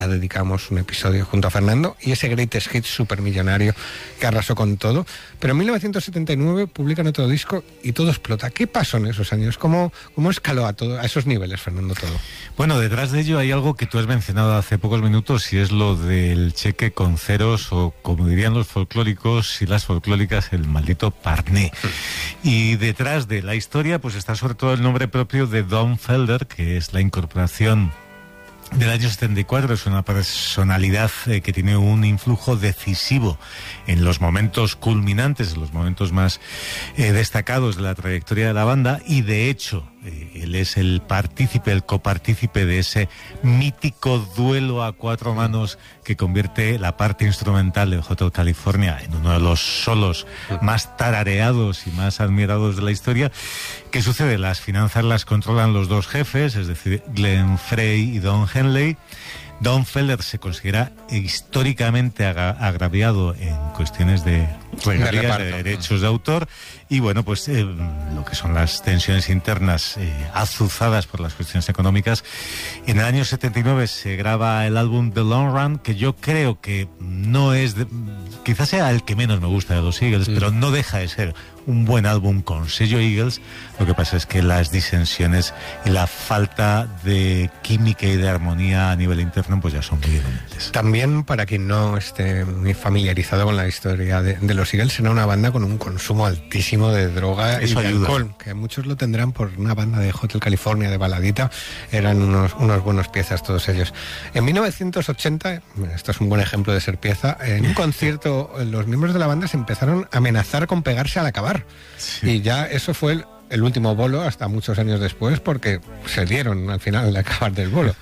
dedicamos un episodio junto a Fernando, y ese Greatest Hits supermillonario que arrasó con todo. Pero en 1979 publican otro disco y todo explota. ¿Qué pasó en esos años? ¿Cómo escaló a esos niveles, Fernando, todo? Bueno, detrás de ello hay algo que tú has mencionado hace pocos minutos, y es lo del cheque con ceros, o como dirían los folclóricos y las folclóricas, el maldito parné. Y detrás de la historia pues está sobre todo el nombre propio de Don Felder, que es la incorporación del año 74, es una personalidad que tiene un influjo decisivo en los momentos culminantes, en los momentos más destacados de la trayectoria de la banda, y de hecho él es el copartícipe de ese mítico duelo a cuatro manos que convierte la parte instrumental de Hotel California en uno de los solos más tarareados y más admirados de la historia. ¿Qué sucede? Las finanzas las controlan los dos jefes, es decir, Glenn Frey y Don Henley. Don Felder se considera históricamente agraviado en cuestiones de regalías, de derechos de autor, y bueno, pues lo que son las tensiones internas azuzadas por las cuestiones económicas. En el año 79 se graba el álbum The Long Run, que yo creo que no es quizás sea el que menos me gusta de los Eagles, pero no deja de ser un buen álbum con sello Eagles. Lo que pasa es que las disensiones y la falta de química y de armonía a nivel interno pues ya son muy evidentes. También, para quien no esté muy familiarizado con la historia de los Eagles, era una banda con un consumo altísimo de droga y de alcohol, que muchos lo tendrán por una banda de Hotel California, de baladita. Eran unos buenos piezas todos ellos. En 1980, esto es un buen ejemplo de ser pieza, en un concierto los miembros de la banda se empezaron a amenazar con pegarse al acabar. Sí. Y ya eso fue el último bolo hasta muchos años después, porque se dieron al final al acabar del bolo.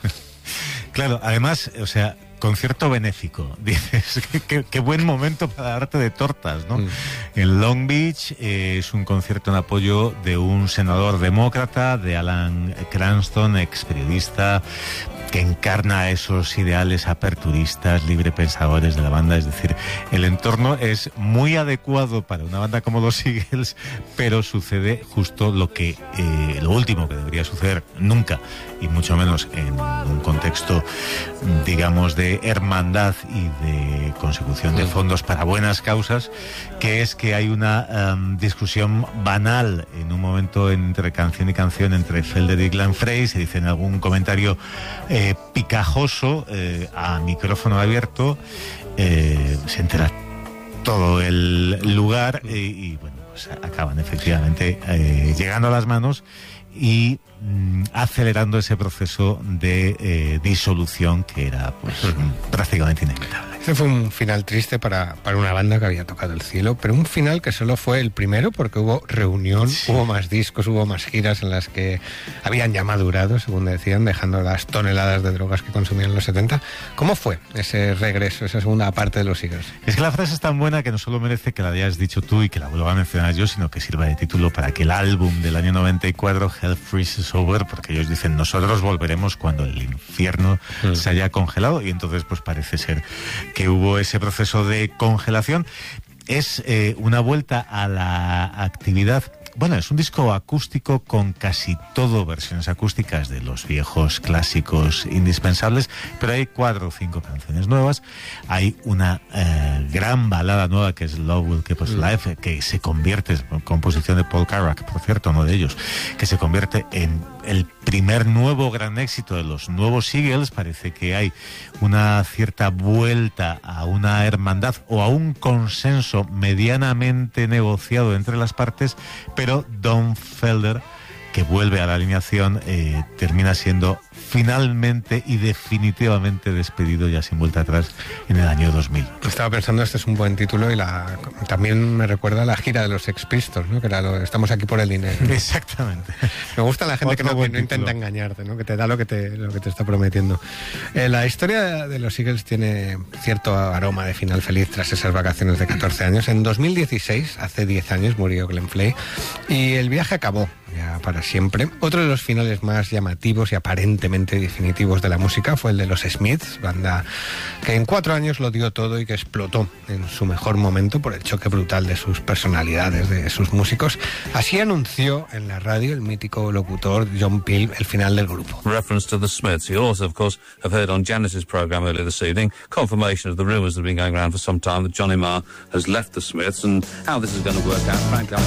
Claro, además, o sea, concierto benéfico, dices, qué buen momento para darte de tortas, ¿no? En Long Beach es un concierto en apoyo de un senador demócrata, de Alan Cranston, ex periodista, que encarna esos ideales aperturistas, librepensadores de la banda. Es decir, el entorno es muy adecuado para una banda como los Eagles, pero sucede justo lo último que debería suceder nunca, y mucho menos en un contexto, digamos, de hermandad y de consecución de fondos para buenas causas, que es que hay una discusión banal en un momento entre canción y canción entre Felder y Glenn Frey. Se dice en algún comentario picajoso, a micrófono abierto, se entera todo el lugar y bueno, pues acaban efectivamente llegando a las manos y acelerando ese proceso de disolución que era pues prácticamente inevitable. Ese fue un final triste para una banda que había tocado el cielo, pero un final que solo fue el primero, porque hubo reunión, hubo más discos, hubo más giras en las que habían ya madurado, según decían, dejando las toneladas de drogas que consumían en los 70. ¿Cómo fue ese regreso, esa segunda parte de los Eagles? Es que la frase es tan buena que no solo merece que la hayas dicho tú y que la vuelva a mencionar yo, sino que sirva de título para que el álbum del año 94, Hell Freezes Over, porque ellos dicen, nosotros volveremos cuando el infierno se haya congelado, y entonces pues parece ser que hubo ese proceso de congelación. Es una vuelta a la actividad. Bueno, es un disco acústico con casi todo versiones acústicas de los viejos clásicos indispensables, pero hay 4 o 5 canciones nuevas. Hay una gran balada nueva que es Love Will Keep Us Alive, que se convierte, composición de Paul Carrack, por cierto, uno de ellos, que se convierte en el primer nuevo gran éxito de los nuevos Eagles. Parece que hay una cierta vuelta a una hermandad o a un consenso medianamente negociado entre las partes, pero Don Felder, que vuelve a la alineación, termina siendo finalmente y definitivamente despedido, ya sin vuelta atrás, en el año 2000. Estaba pensando, este es un buen título, y también me recuerda a la gira de los Sex Pistols, ¿no? Que era estamos aquí por el dinero, ¿no? Exactamente. Me gusta la gente que no intenta engañarte, ¿no? Que te da lo que te está prometiendo. La historia de los Eagles tiene cierto aroma de final feliz tras esas vacaciones de 14 años. En 2016, hace 10 años, murió Glenn Frey y el viaje acabó ya para siempre. Otro de los finales más llamativos y aparentemente aparentemente definitivos de la música fue el de los Smiths, banda que en 4 años lo dio todo y que explotó en su mejor momento por el choque brutal de sus personalidades, de sus músicos. Así anunció en la radio el mítico locutor John Peel el final del grupo. Reference to the Smiths. You also, of course, have heard on Janice's program earlier this evening confirmation of the rumours that have been going around for some time that Johnny Marr has left the Smiths, and how this is going to work out, frankly,